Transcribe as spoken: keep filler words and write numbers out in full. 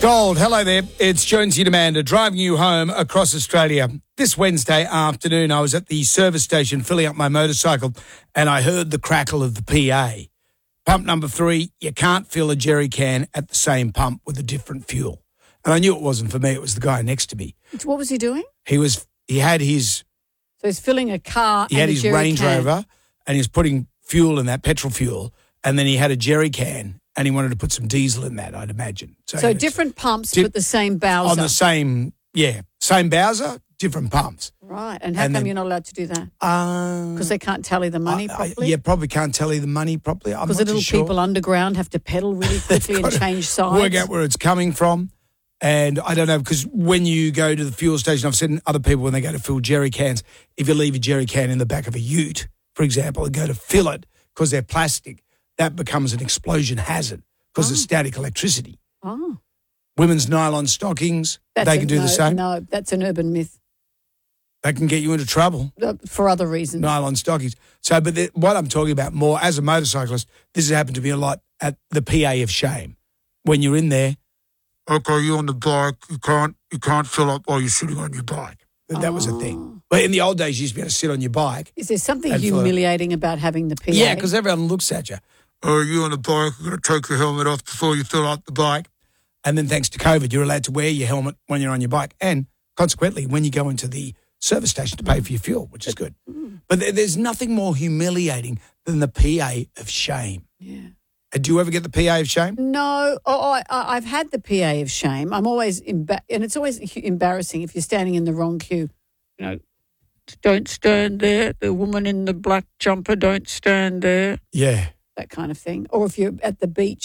Gold, hello there. It's Jonesy Demander driving you home across Australia. This Wednesday afternoon, I was at the service station filling up my motorcycle and I heard the crackle of the P A. Pump number three, you can't fill a jerry can at the same pump with a different fuel. And I knew it wasn't for me. It was the guy next to me. What was he doing? He was. He had his. So he's filling a car. He and had a his jerry Range can. Rover and he was putting fuel in that, petrol fuel, and then he had a jerry can and he wanted to put some diesel in that, I'd imagine. So it's different pumps, di- but the same Bowser. on the same, yeah, same Bowser, different pumps. Right. And how And come then- you're not allowed to do that? Um, Because they can't tally the money I- I- properly? yeah, probably can't tell you the money properly. I'm Because not the too little sure. people underground have to pedal really quickly and gotta change sides. Work out where it's coming from. And I don't know, because when you go to the fuel station, I've seen other people when they go to fill jerry cans, if you leave a jerry can in the back of a ute, for example, and go to fill it because they're plastic, that becomes an explosion hazard because Oh. of static electricity. Oh. Women's nylon stockings, That's they a- can do no, the same. No, that's an urban myth They can get you into trouble. uh, for other reasons. Nylon stockings. So, but the, what I'm talking about more as a motorcyclist, this has happened to me a lot at the P A of shame. When you're in there, okay, you're on the bike, you can't you can't fill up while you're sitting on your bike. That, that was a thing. But in the old days, you used to be able to sit on your bike. Is there something And for- humiliating about having the P A? Yeah, because everyone looks at you. Oh, you're on the bike, you're going to take your helmet off before you fill up the bike. And then thanks to COVID, you're allowed to wear your helmet when you're on your bike. And consequently, when you go into the service station to pay for your fuel, which is good. But there, there's nothing more humiliating than the P A of shame. Yeah. Uh, Do you ever get the P A of shame? No, oh, I, I- I've had the P A of shame. I'm always, emba- and it's always hu- embarrassing if you're standing in the wrong queue. You know, don't stand there. The woman in the black jumper, don't stand there. Yeah. That kind of thing. Or if you're at the beach